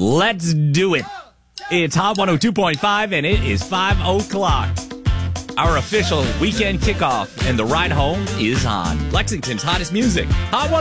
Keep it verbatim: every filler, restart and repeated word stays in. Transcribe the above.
Let's do it. It's Hot one oh two point five, and it is five o'clock. Our official weekend kickoff, and the ride home is on. Lexington's hottest music. Hot